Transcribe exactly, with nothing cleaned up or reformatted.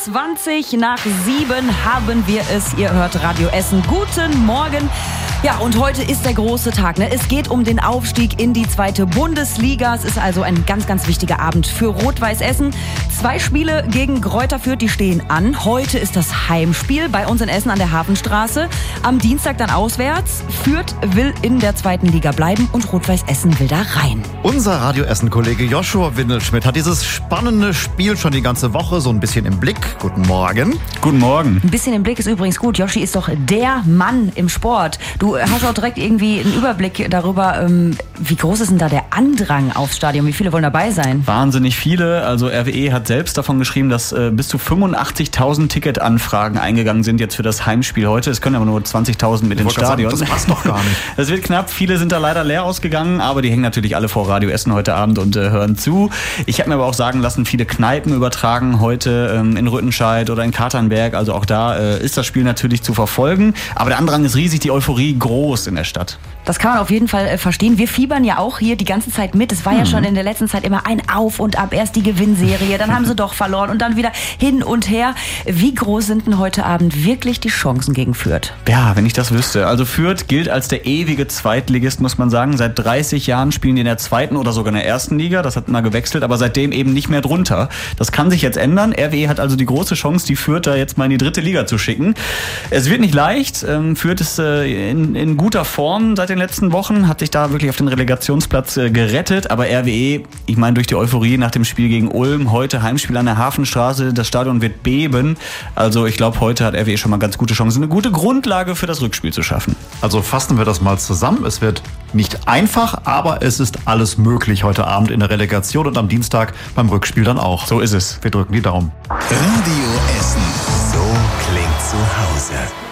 zwanzig nach sieben haben wir es. Ihr hört Radio Essen. Guten Morgen. Ja, und heute ist der große Tag. Ne? Es geht um den Aufstieg in die zweite Bundesliga. Es ist also ein ganz, ganz wichtiger Abend für Rot-Weiß Essen. Zwei Spiele gegen Greuther Fürth, die stehen an. Heute ist das Heimspiel bei uns in Essen an der Hafenstraße. Am Dienstag dann auswärts. Fürth will in der zweiten Liga bleiben und Rot-Weiß Essen will da rein. Unser Radio Essen-Kollege Joshua Windelschmidt hat dieses spannende Spiel schon die ganze Woche so ein bisschen im Blick. Guten Morgen. Guten Morgen. Ein bisschen im Blick ist übrigens gut. Joshi ist doch der Mann im Sport. Du hast auch direkt irgendwie einen Überblick darüber, wie groß ist denn da der Andrang aufs Stadion? Wie viele wollen dabei sein? Wahnsinnig viele. Also R W E hat selbst davon geschrieben, dass äh, bis zu fünfundachtzigtausend Ticketanfragen eingegangen sind jetzt für das Heimspiel heute. Es können aber nur zwanzigtausend mit ins Stadion. Sagen, das passt doch gar nicht. Das wird knapp. Viele sind da leider leer ausgegangen, aber die hängen natürlich alle vor Radio Essen heute Abend und äh, hören zu. Ich habe mir aber auch sagen lassen, viele Kneipen übertragen heute ähm, in Rüttenscheid oder in Katernberg. Also auch da äh, ist das Spiel natürlich zu verfolgen. Aber der Andrang ist riesig, die Euphorie groß in der Stadt. Das kann man auf jeden Fall äh, verstehen. Wir fiebern ja auch hier die ganze Zeit mit. Es war mhm. ja schon in der letzten Zeit immer ein Auf und Ab. Erst die Gewinnserie, dann haben sie doch verloren und dann wieder hin und her. Wie groß sind denn heute Abend wirklich die Chancen gegen Fürth? Ja, wenn ich das wüsste. Also Fürth gilt als der ewige Zweitligist, muss man sagen. Seit dreißig Jahren spielen die in der zweiten oder sogar in der ersten Liga. Das hat mal gewechselt, aber seitdem eben nicht mehr drunter. Das kann sich jetzt ändern. R W E hat also die große Chance, die Fürther jetzt mal in die dritte Liga zu schicken. Es wird nicht leicht. Ähm, Fürth ist äh, in, in guter Form seit den letzten Wochen, hat sich da wirklich auf den Relegationsplatz äh, gerettet, aber R W E, ich meine durch die Euphorie nach dem Spiel gegen Ulm, heute Heimspiel an der Hafenstraße, das Stadion wird beben, also ich glaube, heute hat R W E schon mal ganz gute Chancen, eine gute Grundlage für das Rückspiel zu schaffen. Also fassen wir das mal zusammen, es wird nicht einfach, aber es ist alles möglich heute Abend in der Relegation und am Dienstag beim Rückspiel dann auch. So ist es. Wir drücken die Daumen. Radio Essen, so klingt zu Hause.